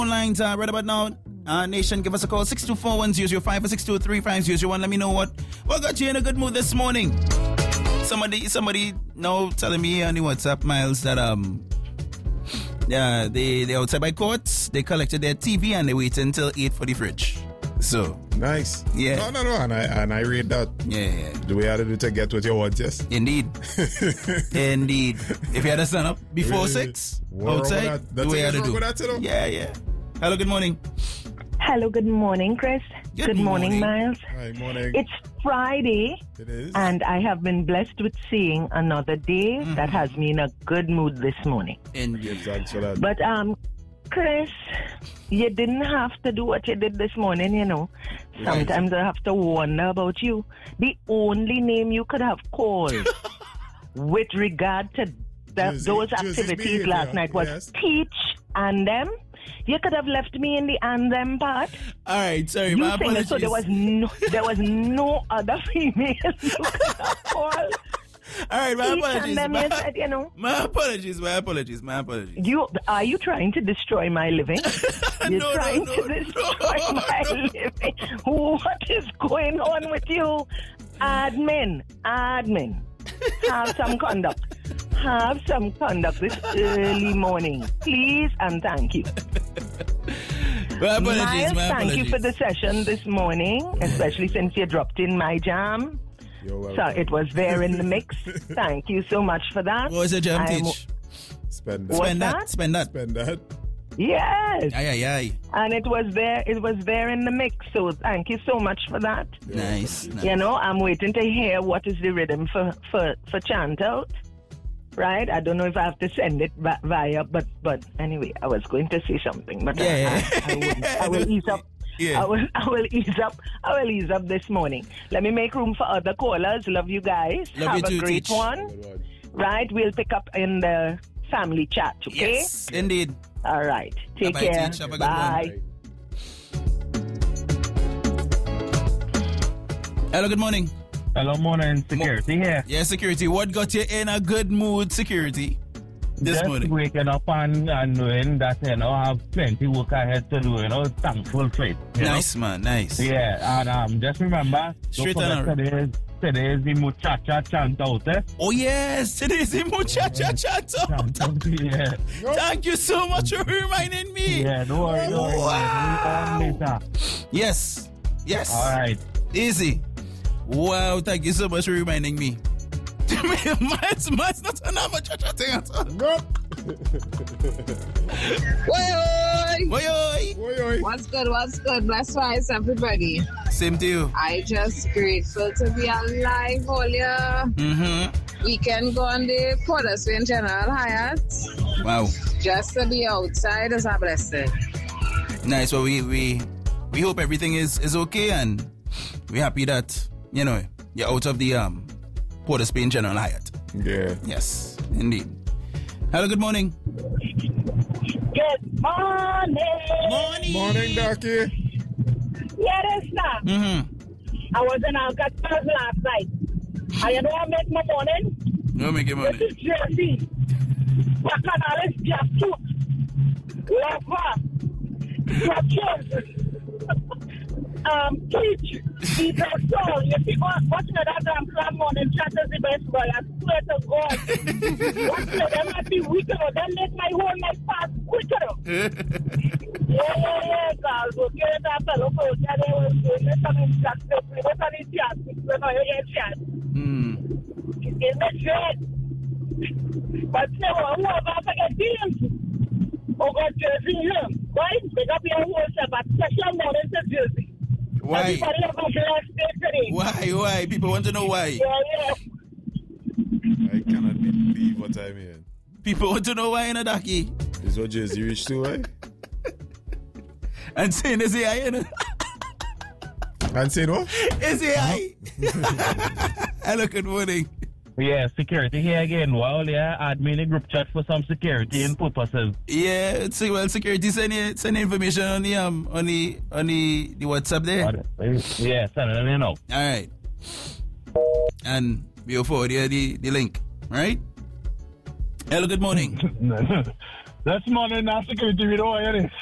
lines right about now. Nation, give us a call 624-1005 or 623-5001. Let me know what got you in a good mood this morning. Somebody now telling me on the WhatsApp, Miles, that they outside by courts. They collected their TV and they waited until 8 for the fridge. So nice. Yeah. No. And I read that. Yeah. Do we have to do to get what you want? Yes. Indeed. Indeed. If you had to stand up before 6 outside, do we have to do? Yeah. Hello. Good morning. Hello. Good morning, Chris. Good morning, Miles. Hi. Morning. It's Friday. It is. And I have been blessed with seeing another day that has me in a good mood this morning. Indeed. Thanks for that. But Chris, you didn't have to do what you did this morning, you know. Sometimes I have to wonder about you. The only name you could have called with regard to those activities last night was Teach and Them. You could have left me in the and them part. All right, sorry, my apologies. So there was no other female you could have called. All right, my apologies. My apologies. Are you trying to destroy my living? You're trying to destroy my living. What is going on with you? Admin. Have some conduct. Have some conduct this early morning. Please and thank you. My apologies. Thank you for the session this morning, especially since you dropped in my jam. You're welcome. So it was there in the mix. Thank you so much for that. What was the jam, Teach? Spend that. Yes. Aye. And it was there in the mix. So thank you so much for that. Nice. You know, I'm waiting to hear what is the rhythm for chant out. Right? I don't know if I have to send it via, but anyway, I was going to say something, but I will ease up. Yeah. I will ease up this morning. Let me make room for other callers. Love you guys. Have a great one. Right? We'll pick up in the family chat, okay? Yes, indeed. All right. Take care. Teach. Have a good Bye. One. Hello, good morning. Hello, morning. Security here. Yeah, security. What got you in a good mood, security, this Just morning? waking up and knowing that, I have plenty work ahead to do, thankful for it. Nice, man. Nice. Yeah, and just remember, Straight on. Today is the Muchacha chant out, eh? Oh, yes. Today is the Muchacha chant out. Yeah. Thank you so much for reminding me. Yeah, don't worry. Wow. Yes. All right. Easy. Wow, thank you so much for reminding me. Mine's not another Muchacha thing at all. Nope. Oi. What's good? Bless wise, everybody. Same to you. I just grateful to be alive, all year. We can go on the Portersville General Hyatt. Wow. Just to be outside is a blessing. Nice. Well, we hope everything is okay, and we're happy that, you're out of the Port of Spain General Hyatt. Yeah. Yes, indeed. Hello, good morning. Good morning. Morning, Ducky. Yes, sir. I was in Alcatraz last night. And you know what make my morning? No, make it money. This is Jersey. Bacchanal is just food. Lover. Teach. The best song. You see, watching that club morning chat is the best boy. I swear to God. Watching them might be weaker. Then make my whole night pass quicker. Yeah, guys. Okay, that fellow coach. They was doing it. I mean, just what are the chances? When I hear chance. In the trade. But whoever forget deals. Oh, God, Jersey here. Right? They got me a whole set, but special morning to Jersey. Why? Everybody have a blessed day today. Why? People want to know why. Yeah. I cannot believe what I'm hearing. People want to know why in a Ducky. This is what Jersey reached to, eh? And saying is AI, And saying what? Is AI. Hello, good morning. Yeah, security here again. Well, yeah, admin a group chat for some security and purposes. Yeah, security send information on the WhatsApp there. Yeah, send it now. All right. And we'll forward you the link, right? Hello, good morning. This morning, now security, we don't hear it.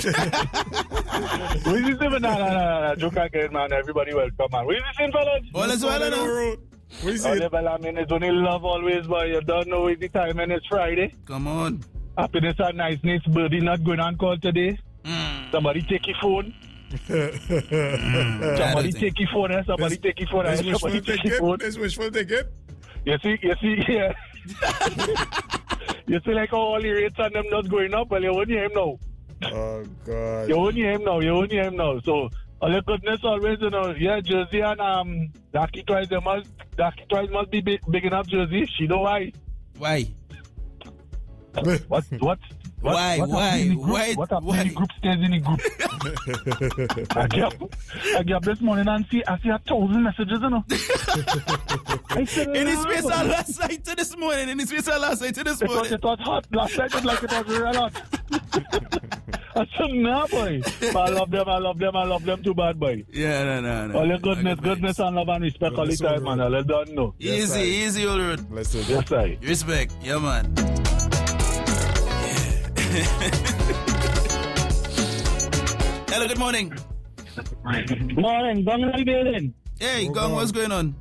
We see the banana. Joke again, man. Everybody welcome, man. We see fellas. All is well, no? We see it. Well, I mean, it's only love always, but you don't know it's the time and it's Friday. Come on. Happiness and niceness. Birdie not going on call today. Somebody take your phone. Somebody take your phone. Somebody take your phone. Somebody take your phone. It's wishful ticket. You see, yeah. You see, like how all the rates on them not going up. Well, you won't hear him now. Oh, God. You won't hear him now. So, all your goodness always, yeah, Jersey and Darky Twice must be big enough, Jersey. She know why. Why? What? Why? What happened in the group stays in the group? I get up this morning and I see 1,000 messages, In his face last night to this morning. It was hot. Last night it was real hot. I said, nah, boy. But I love them too bad, boy. Yeah, no. All your goodness and love and respect all the time, man. I let them know. Easy, all right. Let's do Yes, I. Respect, yeah, man. Hello, good morning. Morning, Gong in the building. Hey, Gong, what's going on?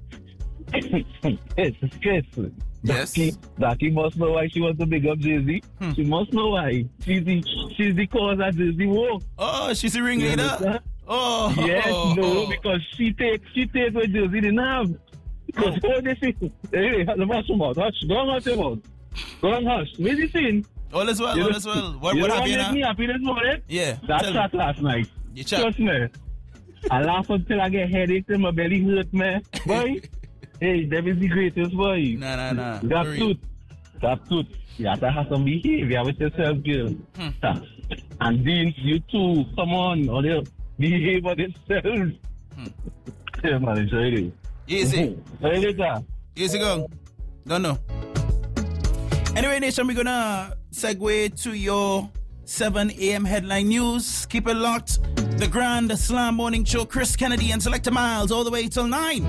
It's Chris. Yes. Darky must know why she wants to big up Jay-Z. She must know why. She's the cause of Jay-Z war. Oh, she's the ringleader? Oh. Yes, no, because she takes what Jay-Z didn't have. Because all this is, hey, the mouth, hush, go on, Go on, hush. Where's the scene? All is well. What have you now? Me happy this morning? Yeah. That shot last night. You chat. Trust me. I laugh until I get headache and my belly hurt, man. Boy, hey, that is the greatest, boy. Nah. That tooth. You have to have some behavior with yourself, girl. And Dean, you too. Come on, or they'll behave with themselves. Yeah, man, enjoy it. Easy. Easy, Gong. Don't know. Anyway, Nation, we're gonna segue to your 7 a.m. headline news. Keep it locked. The Grand Slam Morning Show, Chris Kennedy and Selector Miles, all the way till 9.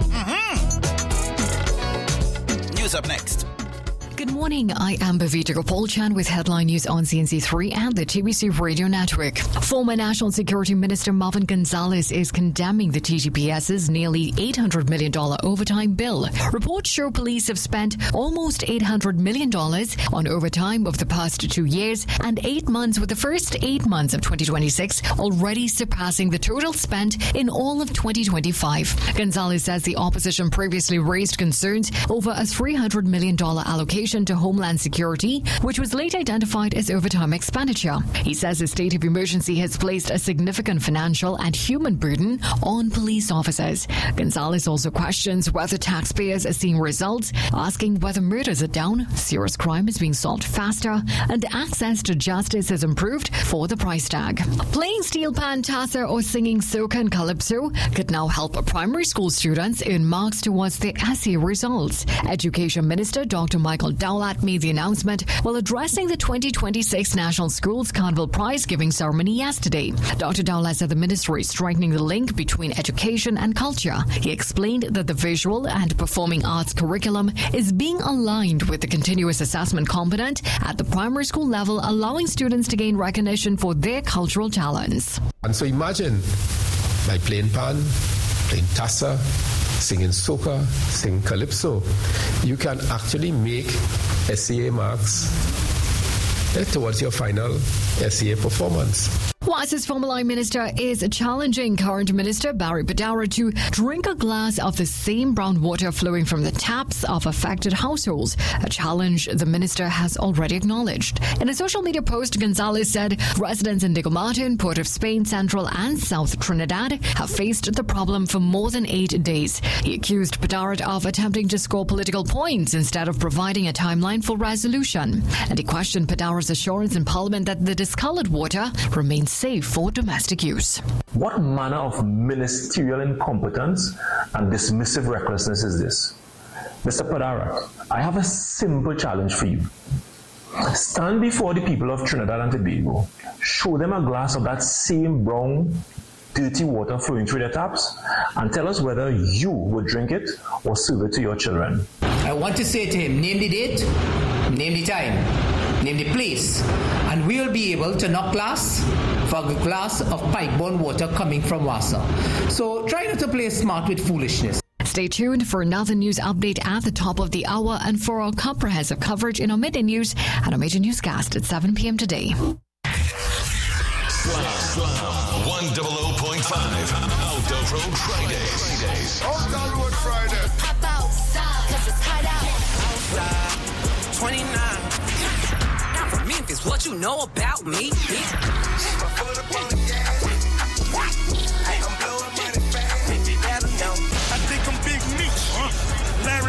News up next. Good morning, I am Bhavita Gopalchan with headline news on CNC3 and the TBC Radio Network. Former National Security Minister Marvin Gonzalez is condemning the TGPS's nearly $800 million overtime bill. Reports show police have spent almost $800 million on overtime over the past 2 years and 8 months, with the first 8 months of 2026 already surpassing the total spent in all of 2025. Gonzalez says the opposition previously raised concerns over a $300 million allocation to Homeland Security, which was late identified as overtime expenditure. He says a state of emergency has placed a significant financial and human burden on police officers. Gonzalez also questions whether taxpayers are seeing results, asking whether murders are down, serious crime is being solved faster, and access to justice has improved for the price tag. Playing steel pan, tassa, or singing soca and calypso could now help primary school students earn marks towards their essay results. Education Minister Dr. Michael Dowlatt made the announcement while addressing the 2026 National Schools Carnival Prize giving ceremony yesterday. Dr. Dowlatt said the ministry is strengthening the link between education and culture. He explained that the visual and performing arts curriculum is being aligned with the continuous assessment component at the primary school level, allowing students to gain recognition for their cultural talents. And so imagine, like playing pan, playing tassa, singing soca, singing calypso, you can actually make SCA marks towards your final SCA performance. WAS's former line minister is challenging current minister Barry Padara to drink a glass of the same brown water flowing from the taps of affected households, a challenge the minister has already acknowledged. In a social media post, Gonzalez said residents in Diego Martin, Port of Spain, Central and South Trinidad have faced the problem for more than 8 days. He accused Padara of attempting to score political points instead of providing a timeline for resolution. And he questioned Padara's assurance in Parliament that the discoloured water remains safe for domestic use. What manner of ministerial incompetence and dismissive recklessness is this? Mr. Padara, I have a simple challenge for you. Stand before the people of Trinidad and Tobago, show them a glass of that same brown, dirty water flowing through their taps, and tell us whether you would drink it or serve it to your children. I want to say to him, name the date, name the time. name the place, and we'll be able to knock glass for a glass of pipe-borne water coming from Wassa. So try not to play smart with foolishness. Stay tuned for another news update at the top of the hour and for our comprehensive coverage in our midday news and our major newscast at 7 p.m. today. Slam 100.5 Out of Road Fridays. Out of Road Friday. Pop outside, 'cause it's hot out. Outside, 29. Now for Memphis, what you know about me? I'm blowing